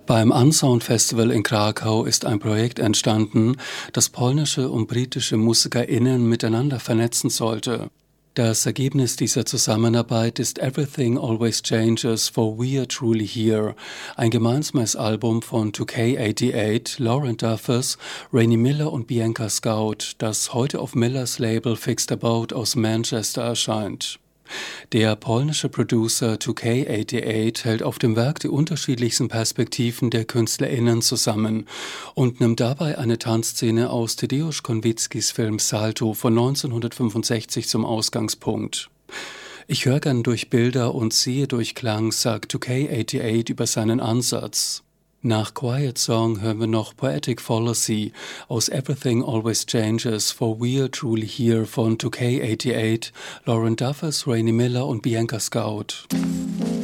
Beim Unsound Festival in Krakau ist ein Projekt entstanden, das polnische und britische MusikerInnen miteinander vernetzen sollte. Das Ergebnis dieser Zusammenarbeit ist Everything Always Changes for We Are Truly Here, ein gemeinsames Album von 2K88, Lauren Duffus, Rainy Miller und Bianca Scout, das heute auf Millers Label Fixed About aus Manchester erscheint. Der polnische Producer 2K88 hält auf dem Werk die unterschiedlichsten Perspektiven der KünstlerInnen zusammen und nimmt dabei eine Tanzszene aus Tadeusz Konwicki's Film Salto von 1965 zum Ausgangspunkt. Ich höre gern durch Bilder und sehe durch Klang, sagt 2K88 über seinen Ansatz. Nach Quiet Song hören wir noch Poetic Fallacy aus Everything Always Changes for We Are Truly Here von 2K88, Lauren Duffus, Rainy Miller und Bianca Scout.